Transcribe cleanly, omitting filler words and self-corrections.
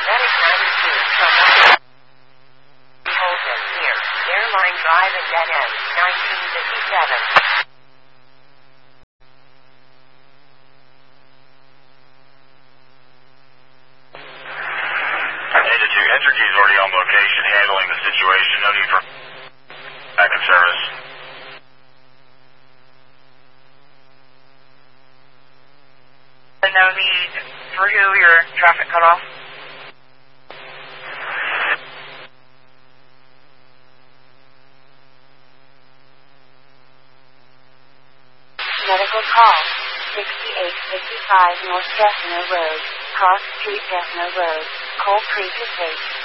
Medic 92 from Holden near Airline Drive and Dead End, 1957. Entergy is already on location handling the situation. No need for backup service. No need for who? Your traffic cutoff? Medical call. 6855 North Jeffner Road, Cross Street Jeffner Road, Cold Creek Estates.